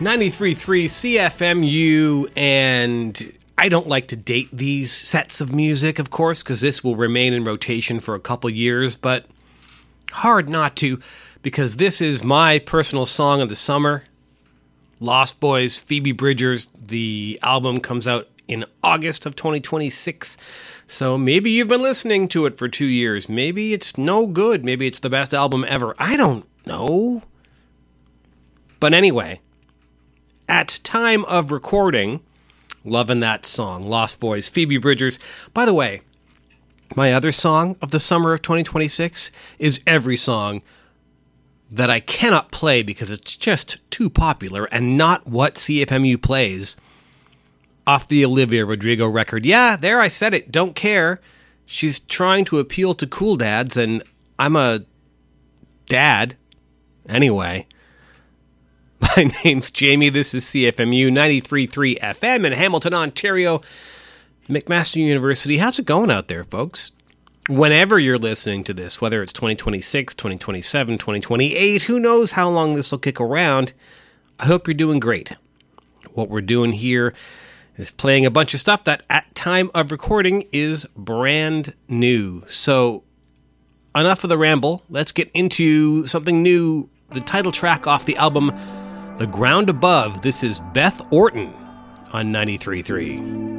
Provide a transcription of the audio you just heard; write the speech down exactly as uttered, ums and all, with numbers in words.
ninety-three point three C F M U, and I don't like to date these sets of music, of course, because this will remain in rotation for a couple years, but hard not to, because this is my personal song of the summer. Lost Boys, Phoebe Bridgers. The album comes out in August of twenty twenty-six, so maybe you've been listening to it for two years. Maybe it's no good. Maybe it's the best album ever. I don't know. But anyway, at time of recording, loving that song, Lost Boys, Phoebe Bridgers. By the way, my other song of the summer of twenty twenty-six is every song that I cannot play because it's just too popular and not what C F M U plays off the Olivia Rodrigo record. Yeah, there I said it. Don't care. She's trying to appeal to cool dads, and I'm a dad. Anyway. My name's Jamie. This is C F M U ninety-three point three F M in Hamilton, Ontario, McMaster University. How's it going out there, folks? Whenever you're listening to this, whether it's twenty twenty-six, twenty twenty-seven, twenty twenty-eight, who knows how long this will kick around, I hope you're doing great. What we're doing here is playing a bunch of stuff that at time of recording is brand new. So enough of the ramble. Let's get into something new. The title track off the album The Ground Above. This is Beth Orton on ninety-three point three.